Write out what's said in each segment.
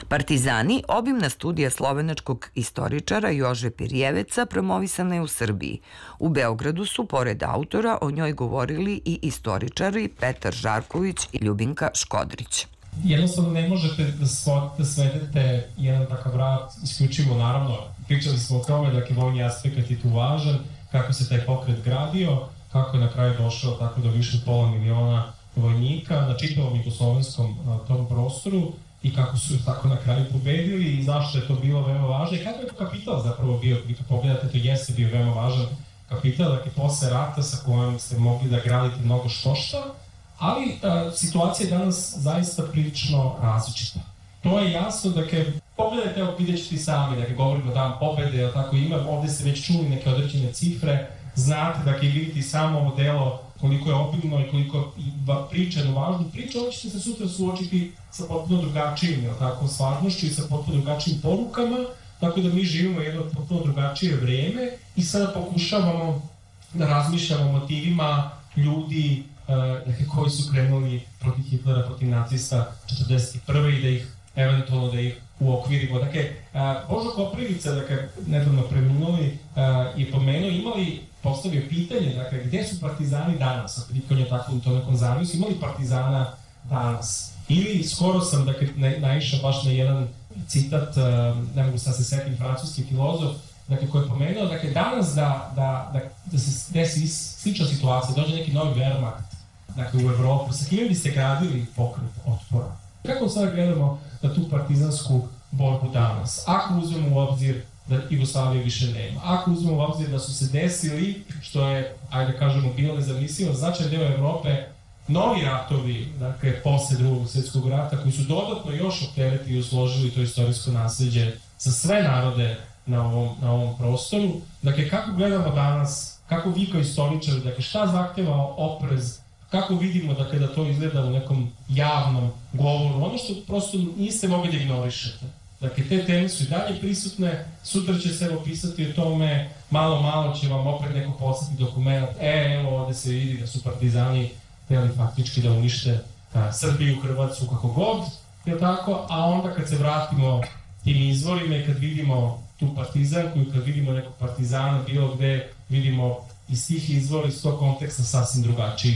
Partizani, obimna studija slovenačkog istoričara Jože Pirjeveca, promovisana je u Srbiji. U Beogradu su, pored autora, o njoj govorili i istoričari Petar Žarković i Ljubinka Škodrić. Jednostavno ne možete da svedete jedan takav rad isključivo, naravno, pričali smo o tome, dakle, vojni aspekt je tu važan, kako se taj pokret gradio, kako je na kraju došao tako do više od pola miliona vojnika na čitavom jugoslovenskom tom prostoru i kako su tako na kraju pobedili i zašto je to bilo veoma važno i kako je to kapital zapravo bio, vi to pogledate, to jeste bio veoma važan kapital, dakle, posle rata sa kojim ste mogli da gradite mnogo štošta, ali situacija je danas zaista prilično različita. To je jasno, dakle, pogledajte, evo, vidjet ćete i sami, dakle, govorimo o dan pobede, tako ima, ovde ste već čuli neke određene cifre, znate, dakle, vidite samo ovo delo koliko je obilno i koliko priča je važnu priču, ovo ćete se sutra suočiti sa potpuno drugačijim, tako, stvarnošću i sa potpuno drugačijim porukama, tako da mi živimo jedno potpuno drugačije vreme i sada pokušavamo da razmišljamo o motivima ljudi koji su krenuli protiv Hitlera, protiv nacista 1941. i da ih eventualno da ih uokvirimo. Dakle, Božo Koprivica, dakle, nedavno preminuli, je pomenuo, postavio pitanje, dakle, gde su partizani danas, a prikon je tako u tom nekom zavisu, imali partizana danas? Ili skoro sam, dakle, naišao baš na jedan citat, ne mogu sad se setim, francuski filozof, dakle, koji je pomenuo, dakle, danas da se desi slična situacija, dođe neki novi Wehrmacht, dakle, u Evropu, sa kime biste gradili pokret otpora? Kako sad gledamo na tu partizansku borbu danas? Ako uzmemo u obzir da Jugoslavije više nema, ako uzmemo u obzir da su se desili, što je, ajde kažemo, bilo nezamislivo, značajan deo Evrope, novi ratovi, dakle, posle Drugog svjetskog rata, koji su dodatno još opteretili i usložili to istorijsko nasleđe za sve narode na ovom prostoru. Dakle, kako gledamo danas, kako vi kao istoričari, dakle, šta zahteva oprez, kako vidimo da to izgleda u nekom javnom govoru, ono što prosto niste mogli da ignorišete. Dakle, te teme su i dalje prisutne, sutra će se opisati o tome, malo će vam opet neko poslati dokument, evo ovde se vidi da su partizani hteli faktički da unište Srbiju, Hrvatsku, kako god, je tako, a onda kad se vratimo tim izvorima i kad vidimo tu partizanku i kad vidimo nekog partizana bilo gde, vidimo iz tih izvora, iz tog konteksta sasvim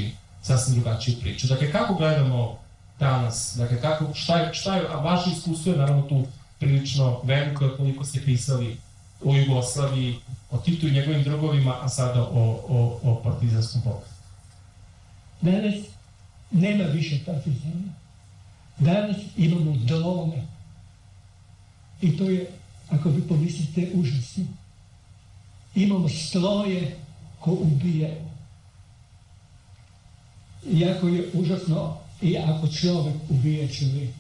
drugačiju priču. Dakle, kako gledamo danas, dakle, šta je, a vaše iskustvo je naravno tu prilično veliko, koliko ste pisali o Jugoslaviji, o Titu i njegovim drugovima, a sada o partizanskom pokretu. Danas nema više partizana. Danas imamo drone. I to je, ako vi pomislite, užasno. Imamo stroje ko ubije. Iako je užasno i ako čovjek ubije čovjeka.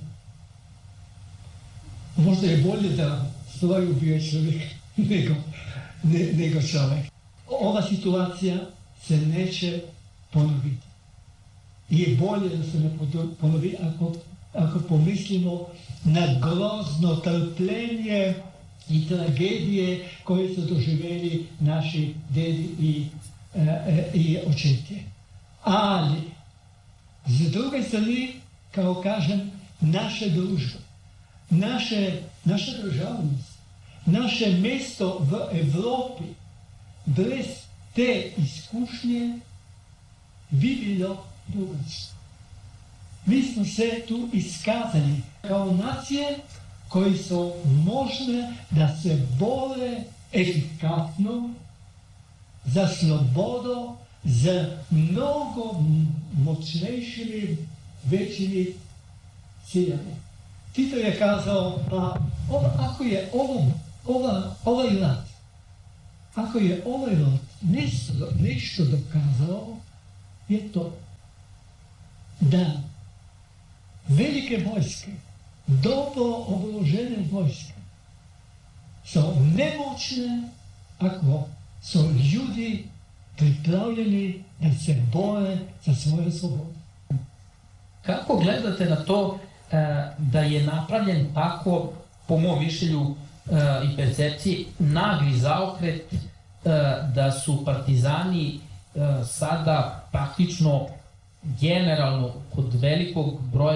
Možda je bolje da stroj ubije čovjek nego čovjek. Ova situacija se neće ponoviti. I je bolje da se ne ponovi ako pomislimo na grozno trpljenje i tragedije koje su doživjeli naši dedi i očetje. Ali, s druge strane, kao kažem, naše društvo, naša državnost, naše mjesto v Evropi, bez te iskušnje bi bilo drugačije. Mi smo se tu iskazali kao nacije koji su možne da se bore efikasno za slobodu, za mnogo moćnejšimi, većimi ciljami. Tito je kazao, ako je ovaj rat, ako je ovaj rat nešto dokazao, je to da velike vojske, dobro obložene vojske, su nemoćne ako su ljudi pripravljeni da se bore za svoju slobodu. Kako gledate na to da je napravljen tako, po mom mišljenju i percepciji, nagli zaokret da su partizani sada praktično generalno kod velikog broja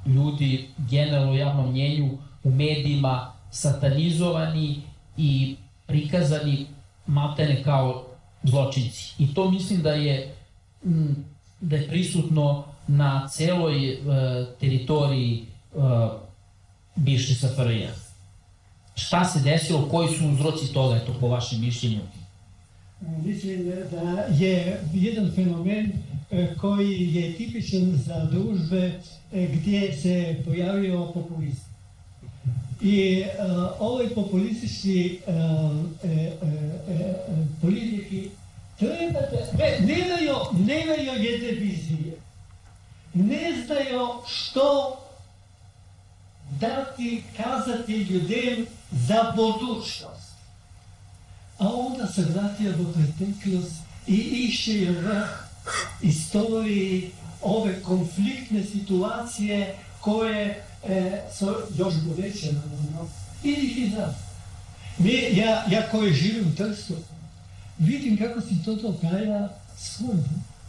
ljudi generalno u javnom mnjenju, u medijima satanizovani i prikazani maltene kao zločinci. I to mislim da je prisutno na celoj teritoriji bivše SFRJ. Šta se desilo, koji su uzroci toga, eto, po vašem mišljenju? Mislim da je jedan fenomen koji je tipičan za družbe gdje se pojavio populizam. I ovoj populistički politiki nemaju jedne vizije. Ne znaju što dati, kazati ljudem za budućnost. A onda se vratio do preteklost i išće istoriji ove konfliktne situacije koje su još goreće naravno. I da. Ja koji živim u Trstu, vidim kako se to događa svugdje.